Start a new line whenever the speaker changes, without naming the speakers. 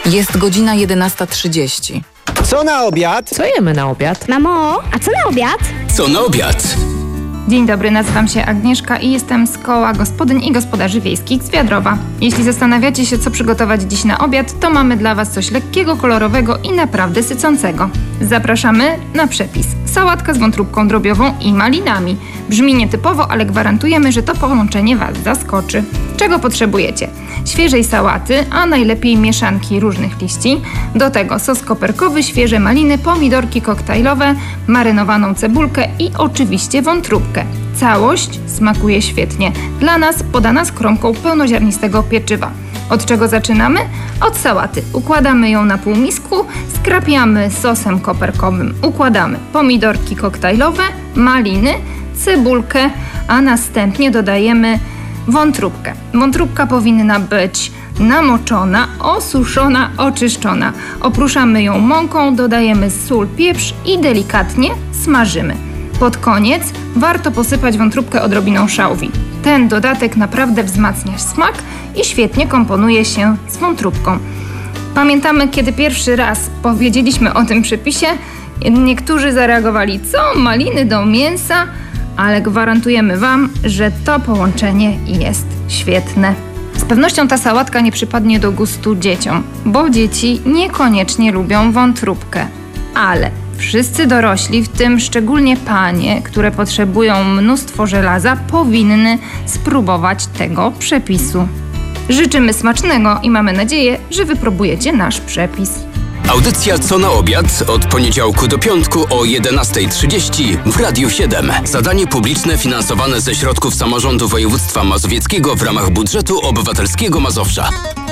Jest godzina 11:30.
Co na obiad?
Co jemy na obiad?
Mamo, a co na obiad?
Co na obiad?
Dzień dobry, nazywam się Agnieszka i jestem z Koła Gospodyń i Gospodarzy Wiejskich z Wiadrowa. Jeśli zastanawiacie się, co przygotować dziś na obiad, to mamy dla Was coś lekkiego, kolorowego i naprawdę sycącego. Zapraszamy na przepis. Sałatka z wątróbką drobiową i malinami. Brzmi nietypowo, ale gwarantujemy, że to połączenie Was zaskoczy. Czego potrzebujecie? Świeżej sałaty, a najlepiej mieszanki różnych liści. Do tego sos koperkowy, świeże maliny, pomidorki koktajlowe, marynowaną cebulkę i oczywiście wątróbkę. Całość smakuje świetnie. Dla nas podana z kromką pełnoziarnistego pieczywa. Od czego zaczynamy? Od sałaty. Układamy ją na półmisku, skrapiamy sosem koperkowym. Układamy pomidorki koktajlowe, maliny, cebulkę, a następnie dodajemy wątróbkę. Wątróbka powinna być namoczona, osuszona, oczyszczona. Oprószamy ją mąką, dodajemy sól, pieprz i delikatnie smażymy. Pod koniec warto posypać wątróbkę odrobiną szałwi. Ten dodatek naprawdę wzmacnia smak i świetnie komponuje się z wątróbką. Pamiętamy, kiedy pierwszy raz powiedzieliśmy o tym przepisie, niektórzy zareagowali: co, maliny do mięsa? Ale gwarantujemy Wam, że to połączenie jest świetne. Z pewnością ta sałatka nie przypadnie do gustu dzieciom, bo dzieci niekoniecznie lubią wątróbkę. Ale wszyscy dorośli, w tym szczególnie panie, które potrzebują mnóstwo żelaza, powinny spróbować tego przepisu. Życzymy smacznego i mamy nadzieję, że wypróbujecie nasz przepis.
Audycja Co na obiad od poniedziałku do piątku o 11:30 w Radiu 7. Zadanie publiczne finansowane ze środków samorządu województwa mazowieckiego w ramach budżetu obywatelskiego Mazowsza.